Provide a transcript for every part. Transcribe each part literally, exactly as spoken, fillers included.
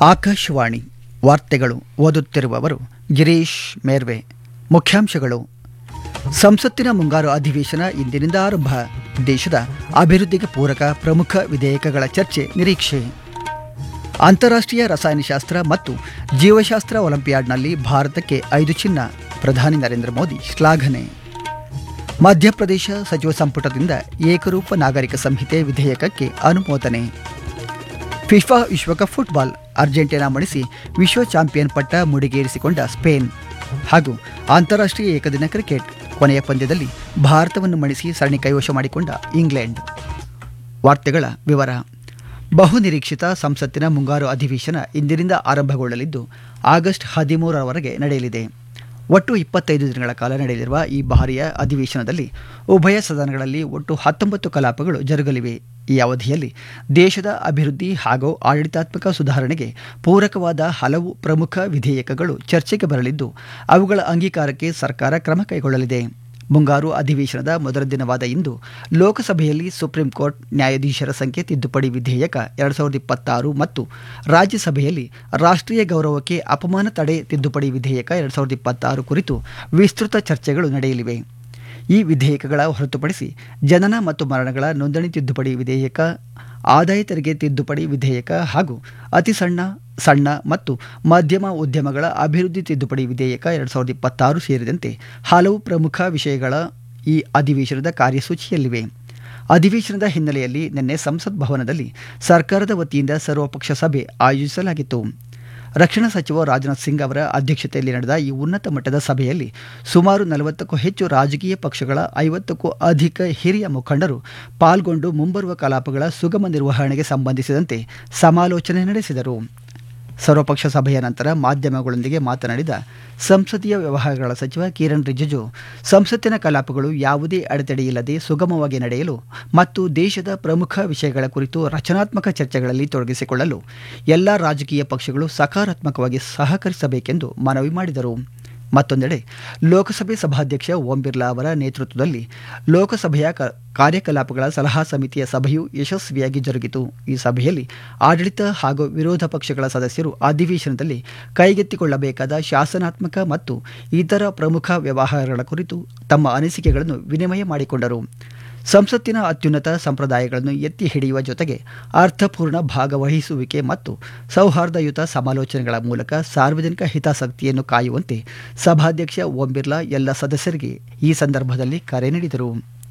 ಆಕಾಶವಾಣಿ ವಾರ್ತೆಗಳು ಓದುತ್ತಿರುವವರು ಗಿರೀಶ್ ಮೇರ್ವೆ. ಮುಖ್ಯಾಂಶಗಳು: ಸಂಸತ್ತಿನ ಮುಂಗಾರು ಅಧಿವೇಶನ ಇಂದಿನಿಂದ ಆರಂಭ. ದೇಶದ ಅಭಿವೃದ್ಧಿಗೆ ಪೂರಕ ಪ್ರಮುಖ ವಿಧೇಯಕಗಳ ಚರ್ಚೆ ನಿರೀಕ್ಷೆ. ಅಂತಾರಾಷ್ಟ್ರೀಯ ರಸಾಯನಶಾಸ್ತ್ರ ಮತ್ತು ಜೀವಶಾಸ್ತ್ರ ಒಲಿಂಪಿಯಾಡ್ನಲ್ಲಿ ಭಾರತಕ್ಕೆ ಐದು ಚಿನ್ನ. ಪ್ರಧಾನಿ ನರೇಂದ್ರ ಮೋದಿ ಶ್ಲಾಘನೆ. ಮಧ್ಯಪ್ರದೇಶ ಸಚಿವ ಸಂಪುಟದಿಂದ ಏಕರೂಪ ನಾಗರಿಕ ಸಂಹಿತೆ ವಿಧೇಯಕಕ್ಕೆ ಅನುಮೋದನೆ. ಫಿಫಾ ವಿಶ್ವಕಪ್ ಫುಟ್ಬಾಲ್ ಅರ್ಜೆಂಟೀನಾ ಮಣಿಸಿ ವಿಶ್ವ ಚಾಂಪಿಯನ್ ಪಟ್ಟ ಮುಡಿಗೇರಿಸಿಕೊಂಡ ಸ್ಪೇನ್. ಹಾಗೂ ಅಂತಾರಾಷ್ಟ್ರೀಯ ಏಕದಿನ ಕ್ರಿಕೆಟ್ ಕೊನೆಯ ಪಂದ್ಯದಲ್ಲಿ ಭಾರತವನ್ನು ಮಣಿಸಿ ಸರಣಿ ಕೈವಶ ಮಾಡಿಕೊಂಡ ಇಂಗ್ಲೆಂಡ್. ವಾರ್ತೆಗಳ ವಿವರ. ಬಹುನಿರೀಕ್ಷಿತ ಸಂಸತ್ತಿನ ಮುಂಗಾರು ಅಧಿವೇಶನ ಇಂದಿನಿಂದ ಆರಂಭಗೊಳ್ಳಲಿದ್ದು ಆಗಸ್ಟ್ ಹದಿಮೂರರವರೆಗೆ ನಡೆಯಲಿದೆ. ಒಟ್ಟು ಇಪ್ಪತ್ತೈದು ದಿನಗಳ ಕಾಲ ನಡೆಯಲಿರುವ ಈ ಬಾರಿಯ ಅಧಿವೇಶನದಲ್ಲಿ ಉಭಯ ಸದನಗಳಲ್ಲಿ ಒಟ್ಟು ಹತ್ತೊಂಬತ್ತು ಕಲಾಪಗಳು ಜರುಗಲಿವೆ. ಈ ಅವಧಿಯಲ್ಲಿ ದೇಶದ ಅಭಿವೃದ್ಧಿ ಹಾಗೂ ಆಡಳಿತಾತ್ಮಕ ಸುಧಾರಣೆಗೆ ಪೂರಕವಾದ ಹಲವು ಪ್ರಮುಖ ವಿಧೇಯಕಗಳು ಚರ್ಚೆಗೆ ಬರಲಿದ್ದು ಅವುಗಳ ಅಂಗೀಕಾರಕ್ಕೆ ಸರ್ಕಾರ ಕ್ರಮ ಕೈಗೊಳ್ಳಲಿದೆ. ಮುಂಗಾರು ಅಧಿವೇಶನದ ಮೊದಲ ದಿನವಾದ ಇಂದು ಲೋಕಸಭೆಯಲ್ಲಿ ಸುಪ್ರೀಂ ಕೋರ್ಟ್ ನ್ಯಾಯಾಧೀಶರ ಸಂಖ್ಯೆ ತಿದ್ದುಪಡಿ ವಿಧೇಯಕ ಎರಡು ಸಾವಿರದ ಇಪ್ಪತ್ತಾರು ಮತ್ತು ರಾಜ್ಯಸಭೆಯಲ್ಲಿ ರಾಷ್ಟ್ರೀಯ ಗೌರವಕ್ಕೆ ಅಪಮಾನ ತಡೆ ತಿದ್ದುಪಡಿ ವಿಧೇಯಕ ಎರಡು ಸಾವಿರದ ಇಪ್ಪತ್ತಾರು ಕುರಿತು ವಿಸ್ತೃತ ಚರ್ಚೆಗಳು ನಡೆಯಲಿವೆ. ಈ ವಿಧೇಯಕಗಳ ಹೊರತುಪಡಿಸಿ ಜನನ ಮತ್ತು ಮರಣಗಳ ನೋಂದಣಿ ತಿದ್ದುಪಡಿ ವಿಧೇಯಕ, ಆದಾಯ ತೆರಿಗೆ ತಿದ್ದುಪಡಿ ವಿಧೇಯಕ ಹಾಗೂ ಅತಿ ಸಣ್ಣ ಸಣ್ಣ ಮತ್ತು ಮಧ್ಯಮ ಉದ್ಯಮಗಳ ಅಭಿವೃದ್ಧಿ ತಿದ್ದುಪಡಿ ವಿಧೇಯಕ ಎರಡು ಸಾವಿರದ ಇಪ್ಪತ್ತಾರು ಸೇರಿದಂತೆ ಹಲವು ಪ್ರಮುಖ ವಿಷಯಗಳ ಈ ಅಧಿವೇಶನದ ಕಾರ್ಯಸೂಚಿಯಲ್ಲಿವೆ. ಅಧಿವೇಶನದ ಹಿನ್ನೆಲೆಯಲ್ಲಿ ನಿನ್ನೆ ಸಂಸತ್ ಭವನದಲ್ಲಿ ಸರ್ಕಾರದ ವತಿಯಿಂದ ಸರ್ವಪಕ್ಷ ಸಭೆ ಆಯೋಜಿಸಲಾಗಿತ್ತು. ರಕ್ಷಣಾ ಸಚಿವ ರಾಜನಾಥ್ ಸಿಂಗ್ ಅವರ ಅಧ್ಯಕ್ಷತೆಯಲ್ಲಿ ನಡೆದ ಈ ಉನ್ನತ ಮಟ್ಟದ ಸಭೆಯಲ್ಲಿ ಸುಮಾರು ನಲವತ್ತಕ್ಕೂ ಹೆಚ್ಚು ರಾಜಕೀಯ ಪಕ್ಷಗಳ ಐವತ್ತಕ್ಕೂ ಅಧಿಕ ಹಿರಿಯ ಮುಖಂಡರು ಪಾಲ್ಗೊಂಡು ಮುಂಬರುವ ಕಲಾಪಗಳ ಸುಗಮ ನಿರ್ವಹಣೆಗೆ ಸಂಬಂಧಿಸಿದಂತೆ ಸಮಾಲೋಚನೆ ನಡೆಸಿದರು. ಸರ್ವಪಕ್ಷ ಸಭೆಯ ನಂತರ ಮಾಧ್ಯಮಗಳೊಂದಿಗೆ ಮಾತನಾಡಿದ ಸಂಸದೀಯ ವ್ಯವಹಾರಗಳ ಸಚಿವ ಕಿರಣ್ ರಿಜಿಜು, ಸಂಸತ್ತಿನ ಕಲಾಪಗಳು ಯಾವುದೇ ಅಡೆತಡೆಯಿಲ್ಲದೆ ಸುಗಮವಾಗಿ ನಡೆಯಲು ಮತ್ತು ದೇಶದ ಪ್ರಮುಖ ವಿಷಯಗಳ ಕುರಿತು ರಚನಾತ್ಮಕ ಚರ್ಚೆಗಳಲ್ಲಿ ತೊಡಗಿಸಿಕೊಳ್ಳಲು ಎಲ್ಲ ರಾಜಕೀಯ ಪಕ್ಷಗಳು ಸಕಾರಾತ್ಮಕವಾಗಿ ಸಹಕರಿಸಬೇಕೆಂದು ಮನವಿ ಮಾಡಿದರು. ಮತ್ತೊಂದೆಡೆ ಲೋಕಸಭೆ ಸಭಾಧ್ಯಕ್ಷ ಓಂ ಬಿರ್ಲಾ ಅವರ ನೇತೃತ್ವದಲ್ಲಿ ಲೋಕಸಭೆಯ ಕಾರ್ಯಕಲಾಪಗಳ ಸಲಹಾ ಸಮಿತಿಯ ಸಭೆಯು ಯಶಸ್ವಿಯಾಗಿ ಜರುಗಿತು. ಈ ಸಭೆಯಲ್ಲಿ ಆಡಳಿತ ಹಾಗೂ ವಿರೋಧ ಪಕ್ಷಗಳ ಸದಸ್ಯರು ಅಧಿವೇಶನದಲ್ಲಿ ಕೈಗೆತ್ತಿಕೊಳ್ಳಬೇಕಾದ ಶಾಸನಾತ್ಮಕ ಮತ್ತು ಇತರ ಪ್ರಮುಖ ವ್ಯವಹಾರಗಳ ಕುರಿತು ತಮ್ಮ ಅನಿಸಿಕೆಗಳನ್ನು ವಿನಿಮಯ ಮಾಡಿಕೊಂಡರು. ಸಂಸತ್ತಿನ ಅತ್ಯುನ್ನತ ಸಂಪ್ರದಾಯಗಳನ್ನು ಎತ್ತಿ ಹಿಡಿಯುವ ಜೊತೆಗೆ ಅರ್ಥಪೂರ್ಣ ಭಾಗವಹಿಸುವಿಕೆ ಮತ್ತು ಸೌಹಾರ್ದಯುತ ಸಮಾಲೋಚನೆಗಳ ಮೂಲಕ ಸಾರ್ವಜನಿಕ ಹಿತಾಸಕ್ತಿಯನ್ನು ಕಾಯುವಂತೆ ಸಭಾಧ್ಯಕ್ಷ ಓಂ ಬಿರ್ಲಾ ಎಲ್ಲ ಸದಸ್ಯರಿಗೆ ಈ ಸಂದರ್ಭದಲ್ಲಿ ಕರೆ ನೀಡಿದರು.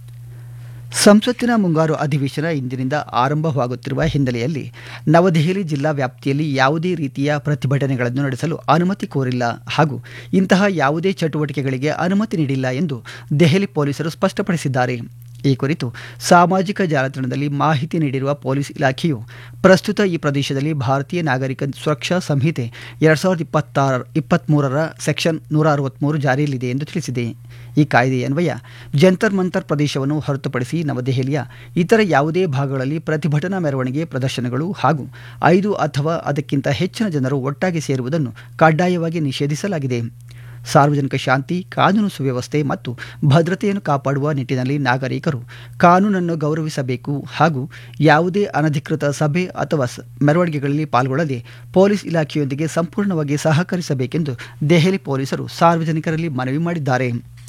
ಸಂಸತ್ತಿನ ಮುಂಗಾರು ಅಧಿವೇಶನ ಇಂದಿನಿಂದ ಆರಂಭವಾಗುತ್ತಿರುವ ಹಿನ್ನೆಲೆಯಲ್ಲಿ ನವದೆಹಲಿ ಜಿಲ್ಲಾ ವ್ಯಾಪ್ತಿಯಲ್ಲಿ ಯಾವುದೇ ರೀತಿಯ ಪ್ರತಿಭಟನೆಗಳನ್ನು ನಡೆಸಲು ಅನುಮತಿ ಕೋರಿಲ್ಲ ಹಾಗೂ ಇಂತಹ ಯಾವುದೇ ಚಟುವಟಿಕೆಗಳಿಗೆ ಅನುಮತಿ ನೀಡಿಲ್ಲ ಎಂದು ದೆಹಲಿ ಪೊಲೀಸರು ಸ್ಪಷ್ಟಪಡಿಸಿದ್ದಾರೆ. ಈ ಕುರಿತು ಸಾಮಾಜಿಕ ಜಾಲತಾಣದಲ್ಲಿ ಮಾಹಿತಿ ನೀಡಿರುವ ಪೊಲೀಸ್ ಇಲಾಖೆಯು ಪ್ರಸ್ತುತ ಈ ಪ್ರದೇಶದಲ್ಲಿ ಭಾರತೀಯ ನಾಗರಿಕ ಸುರಕ್ಷಾ ಸಂಹಿತೆ ಎರಡು ಸಾವಿರದ ಇಪ್ಪತ್ತಾರ ಇಪ್ಪತ್ತ್ಮೂರರ ಸೆಕ್ಷನ್ ನೂರ ಅರವತ್ತ್ಮೂರು ಜಾರಿಯಲ್ಲಿದೆ ಎಂದು ತಿಳಿಸಿದೆ. ಈ ಕಾಯ್ದೆಯನ್ವಯ ಜಂತರ್ ಮಂತರ್ ಪ್ರದೇಶವನ್ನು ಹೊರತುಪಡಿಸಿ ನವದೆಹಲಿಯ ಇತರ ಯಾವುದೇ ಭಾಗಗಳಲ್ಲಿ ಪ್ರತಿಭಟನಾ ಮೆರವಣಿಗೆ, ಪ್ರದರ್ಶನಗಳು ಹಾಗೂ ಐದು ಅಥವಾ ಅದಕ್ಕಿಂತ ಹೆಚ್ಚಿನ ಜನರು ಒಟ್ಟಾಗಿ ಸೇರುವುದನ್ನು ಕಡ್ಡಾಯವಾಗಿ ನಿಷೇಧಿಸಲಾಗಿದೆ. ಸಾರ್ವಜನಿಕ ಶಾಂತಿ, ಕಾನೂನು ಸುವ್ಯವಸ್ಥೆ ಮತ್ತು ಭದ್ರತೆಯನ್ನು ಕಾಪಾಡುವ ನಿಟ್ಟಿನಲ್ಲಿ ನಾಗರಿಕರು ಕಾನೂನನ್ನು ಗೌರವಿಸಬೇಕು ಹಾಗೂ ಯಾವುದೇ ಅನಧಿಕೃತ ಸಭೆ ಅಥವಾ ಮೆರವಣಿಗೆಗಳಲ್ಲಿ ಪಾಲ್ಗೊಳ್ಳದೆ ಪೊಲೀಸ್ ಇಲಾಖೆಯೊಂದಿಗೆ ಸಂಪೂರ್ಣವಾಗಿ ಸಹಕರಿಸಬೇಕೆಂದು ದೆಹಲಿ ಪೊಲೀಸರು ಸಾರ್ವಜನಿಕರಲ್ಲಿ ಮನವಿ ಮಾಡಿದ್ದಾರೆ.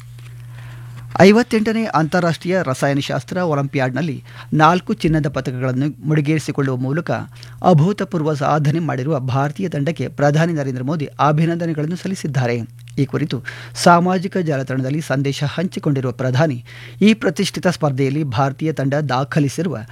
ಐವತ್ತೆಂಟನೇ ಅಂತಾರಾಷ್ಟ್ರೀಯ ರಸಾಯನಶಾಸ್ತ್ರ ಒಲಿಂಪಿಯಾಡ್ನಲ್ಲಿ ನಾಲ್ಕು ಚಿನ್ನದ ಪದಕಗಳನ್ನು ಮುಡಿಗೇರಿಸಿಕೊಳ್ಳುವ ಮೂಲಕ ಅಭೂತಪೂರ್ವ ಸಾಧನೆ ಮಾಡಿರುವ ಭಾರತೀಯ ತಂಡಕ್ಕೆ ಪ್ರಧಾನಿ ನರೇಂದ್ರ ಮೋದಿ ಅಭಿನಂದನೆಗಳನ್ನು ಸಲ್ಲಿಸಿದ್ದಾರೆ. ಈ ಕುರಿತು ಸಾಮಾಜಿಕ ಜಾಲತಾಣದಲ್ಲಿ ಸಂದೇಶ ಹಂಚಿಕೊಂಡಿರುವ ಪ್ರಧಾನಿ, ಈ ಪ್ರತಿಷ್ಠಿತ ಸ್ಪರ್ಧೆಯಲ್ಲಿ ಭಾರತೀಯ ತಂಡ ದಾಖಲಿಸಿರುವ